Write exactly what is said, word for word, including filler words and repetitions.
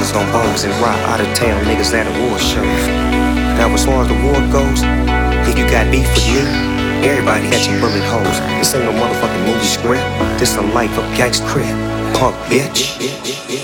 niggas on bones and rock out of town niggas at award shows. Now as far as the war goes, if you got beef with me, everybody catching bullet holes. This ain't no motherfucking movie script. This a life of gangsta crib, punk bitch.